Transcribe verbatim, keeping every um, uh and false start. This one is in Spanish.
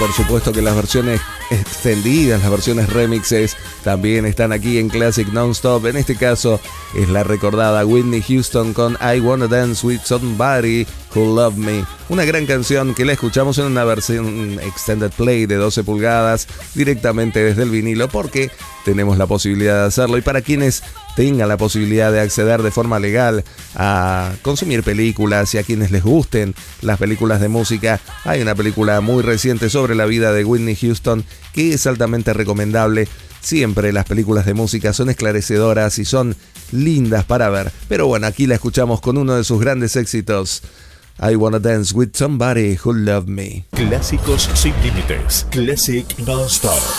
Por supuesto que las versiones extendidas, las versiones remixes, también están aquí en Classic Nonstop. En este caso es la recordada Whitney Houston con I Wanna Dance With Somebody Who Love Me. Una gran canción que la escuchamos en una versión extended play de doce pulgadas directamente desde el vinilo, porque tenemos la posibilidad de hacerlo. Y para quienes tengan la posibilidad de acceder de forma legal a consumir películas y a quienes les gusten las películas de música, hay una película muy reciente sobre la vida de Whitney Houston que es altamente recomendable. Siempre las películas de música son esclarecedoras y son lindas para ver. Pero bueno, aquí la escuchamos con uno de sus grandes éxitos, I Wanna Dance With Somebody Who Love Me. Clásicos sin límites. Classic Non-Stop.